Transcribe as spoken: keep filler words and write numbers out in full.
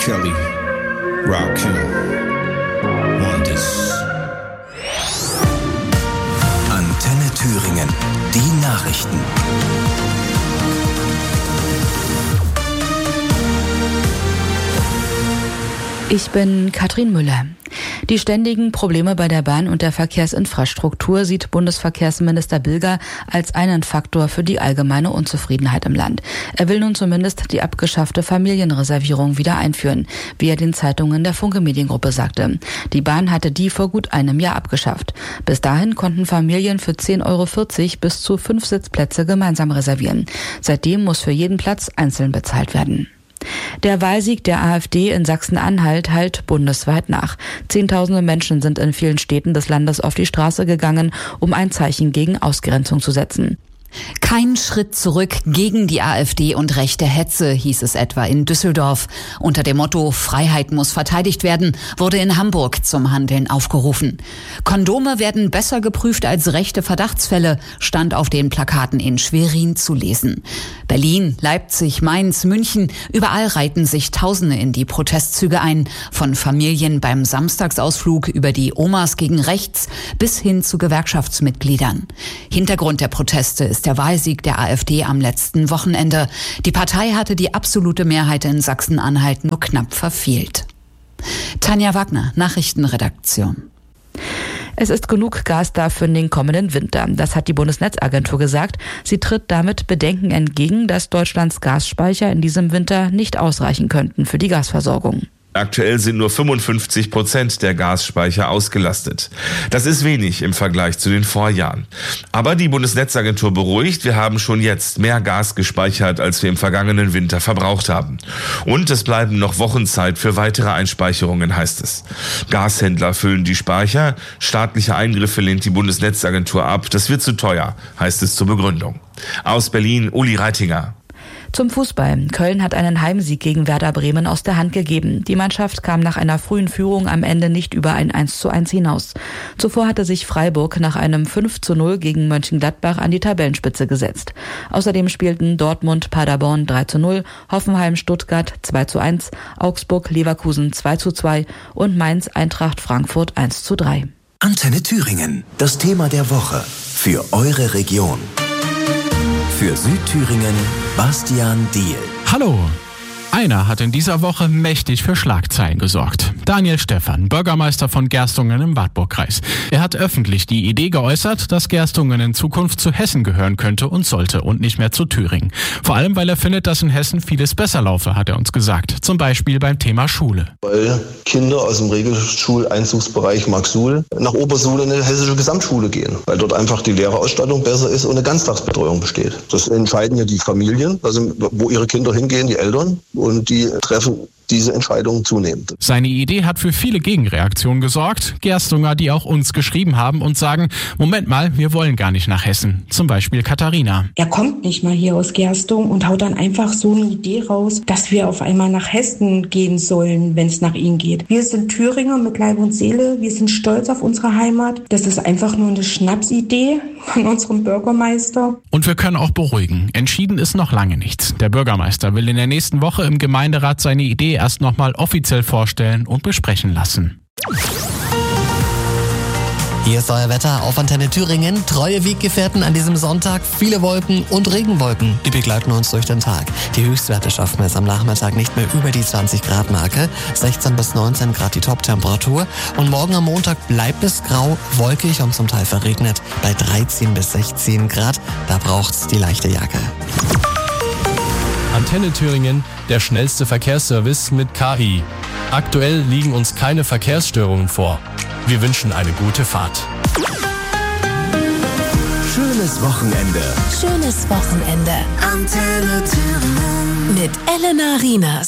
Kelly, Rakim, Wonders. Antenne Thüringen, die Nachrichten. Ich bin Katrin Müller. Die ständigen Probleme bei der Bahn und der Verkehrsinfrastruktur sieht Bundesverkehrsminister Bilger als einen Faktor für die allgemeine Unzufriedenheit im Land. Er will nun zumindest die abgeschaffte Familienreservierung wieder einführen, wie er den Zeitungen der Funke Mediengruppe sagte. Die Bahn hatte die vor gut einem Jahr abgeschafft. Bis dahin konnten Familien für zehn Euro vierzig bis zu fünf Sitzplätze gemeinsam reservieren. Seitdem muss für jeden Platz einzeln bezahlt werden. Der Wahlsieg der AfD in Sachsen-Anhalt hallt bundesweit nach. Zehntausende Menschen sind in vielen Städten des Landes auf die Straße gegangen, um ein Zeichen gegen Ausgrenzung zu setzen. Kein Schritt zurück gegen die AfD und rechte Hetze, hieß es etwa in Düsseldorf. Unter dem Motto Freiheit muss verteidigt werden, wurde in Hamburg zum Handeln aufgerufen. Kondome werden besser geprüft als rechte Verdachtsfälle, stand auf den Plakaten in Schwerin zu lesen. Berlin, Leipzig, Mainz, München, überall reihten sich Tausende in die Protestzüge ein. Von Familien beim Samstagsausflug über die Omas gegen rechts bis hin zu Gewerkschaftsmitgliedern. Hintergrund der Proteste ist der Wahlsieg der AfD am letzten Wochenende. Die Partei hatte die absolute Mehrheit in Sachsen-Anhalt nur knapp verfehlt. Tanja Wagner, Nachrichtenredaktion. Es ist genug Gas da für den kommenden Winter. Das hat die Bundesnetzagentur gesagt. Sie tritt damit Bedenken entgegen, dass Deutschlands Gasspeicher in diesem Winter nicht ausreichen könnten für die Gasversorgung. Aktuell sind nur fünfundfünfzig Prozent der Gasspeicher ausgelastet. Das ist wenig im Vergleich zu den Vorjahren. Aber die Bundesnetzagentur beruhigt, wir haben schon jetzt mehr Gas gespeichert, als wir im vergangenen Winter verbraucht haben. Und es bleiben noch Wochen Zeit für weitere Einspeicherungen, heißt es. Gashändler füllen die Speicher, staatliche Eingriffe lehnt die Bundesnetzagentur ab. Das wird zu teuer, heißt es zur Begründung. Aus Berlin, Uli Reitinger. Zum Fußball. Köln hat einen Heimsieg gegen Werder Bremen aus der Hand gegeben. Die Mannschaft kam nach einer frühen Führung am Ende nicht über ein eins zu eins hinaus. Zuvor hatte sich Freiburg nach einem fünf zu null gegen Mönchengladbach an die Tabellenspitze gesetzt. Außerdem spielten Dortmund Paderborn drei zu null, Hoffenheim Stuttgart zwei zu eins, Augsburg Leverkusen zwei zu zwei und Mainz Eintracht Frankfurt eins zu drei. Antenne Thüringen, das Thema der Woche für eure Region. Für Südthüringen, Bastian Diehl. Hallo! Einer hat in dieser Woche mächtig für Schlagzeilen gesorgt. Daniel Stephan, Bürgermeister von Gerstungen im Wartburgkreis. Er hat öffentlich die Idee geäußert, dass Gerstungen in Zukunft zu Hessen gehören könnte und sollte und nicht mehr zu Thüringen. Vor allem, weil er findet, dass in Hessen vieles besser laufe, hat er uns gesagt. Zum Beispiel beim Thema Schule. Weil Kinder aus dem Regelschuleinzugsbereich Marxsuhl nach Obersuhl in eine hessische Gesamtschule gehen. Weil dort einfach die Lehrerausstattung besser ist und eine Ganztagsbetreuung besteht. Das entscheiden ja die Familien, also wo ihre Kinder hingehen, die Eltern. Und die treffen diese Entscheidung zunehmend. Seine Idee hat für viele Gegenreaktionen gesorgt. Gerstunger, die auch uns geschrieben haben und sagen, Moment mal, wir wollen gar nicht nach Hessen. Zum Beispiel Katharina. Er kommt nicht mal hier aus Gerstung und haut dann einfach so eine Idee raus, dass wir auf einmal nach Hessen gehen sollen, wenn es nach ihm geht. Wir sind Thüringer mit Leib und Seele. Wir sind stolz auf unsere Heimat. Das ist einfach nur eine Schnapsidee von unserem Bürgermeister. Und wir können auch beruhigen. Entschieden ist noch lange nichts. Der Bürgermeister will in der nächsten Woche im Gemeinderat seine Idee erst nochmal offiziell vorstellen und besprechen lassen. Hier ist euer Wetter auf Antenne Thüringen. Treue Weggefährten an diesem Sonntag, viele Wolken und Regenwolken, die begleiten uns durch den Tag. Die Höchstwerte schaffen es am Nachmittag nicht mehr über die zwanzig Grad Marke. sechzehn bis neunzehn Grad die Top-Temperatur. Und morgen am Montag bleibt es grau, wolkig und zum Teil verregnet bei dreizehn bis sechzehn Grad. Da braucht's die leichte Jacke. Antenne Thüringen, der schnellste Verkehrsservice mit K I. Aktuell liegen uns keine Verkehrsstörungen vor. Wir wünschen eine gute Fahrt. Schönes Wochenende. Schönes Wochenende. Antenne Thüringen. Mit Elena Rienas.